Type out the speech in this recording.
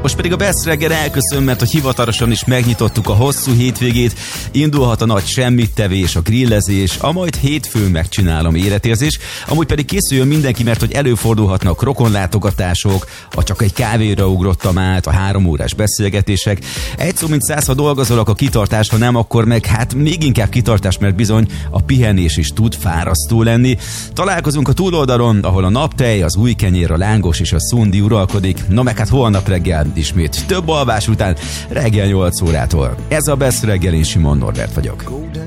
Most pedig a Best reggel elköszön, mert hogy hivatalosan is megnyitottuk a hosszú hétvégét, indulhat a nagy semmittevés, a grillezés, a majd hétfőn megcsinálom életérzés, amúgy pedig készüljön mindenki, mert hogy előfordulhatnak rokonlátogatások, a csak egy kávéra ugrottam át, a 3 órás beszélgetések. Egy szó mint 100, ha dolgozolok, a kitartás, ha nem, akkor meg hát még inkább kitartás, mert bizony a pihenés is tud fárasztó lenni. Találkozunk a túloldalon, ahol a naptej, az új kenyér, a lángos és a szundi uralkodik. Na meg hát holnap reggel ismét több alvás után reggel 8 órától. Ez a Best reggel, én Simon Norbert vagyok.